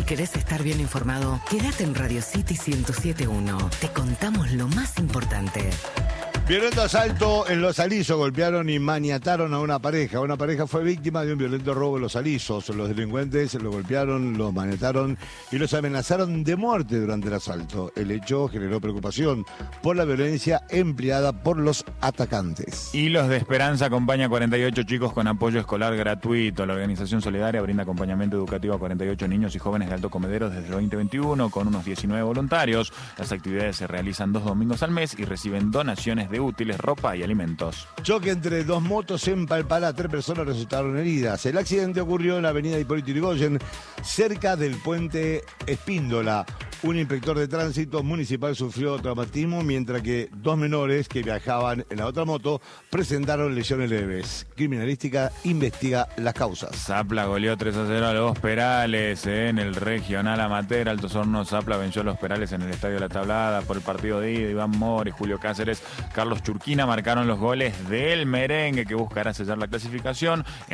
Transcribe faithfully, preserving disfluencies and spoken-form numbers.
querés estar bien informado, quédate en Radio City ciento siete punto uno. Te contamos lo más importante. Violento asalto en Los Alisos, golpearon y maniataron a una pareja. Una pareja fue víctima de un violento robo en Los Alisos. Los delincuentes lo golpearon, los maniataron y los amenazaron de muerte durante el asalto. El hecho generó preocupación por la violencia empleada por los atacantes. Y los de Esperanza acompaña a cuarenta y ocho chicos con apoyo escolar gratuito. La organización solidaria brinda acompañamiento educativo a cuarenta y ocho niños y jóvenes de Alto Comedero desde el veinte veintiuno con unos diecinueve voluntarios. Las actividades se realizan dos domingos al mes y reciben donaciones de útiles, ropa y alimentos. Choque entre dos motos en Palpalá. Tres personas resultaron heridas. El accidente ocurrió en la avenida Hipólito Yrigoyen, cerca del puente Espíndola. Un inspector de tránsito municipal sufrió traumatismo, mientras que dos menores que viajaban en la otra moto presentaron lesiones leves. Criminalística investiga las causas. Zapla goleó tres a cero a los Perales eh, en el regional amateur. Altos Hornos Zapla venció a los Perales en el Estadio La Tablada por el partido de ida. Iván Mori, Julio Cáceres, Carlos Churquina marcaron los goles del merengue que buscará sellar la clasificación. En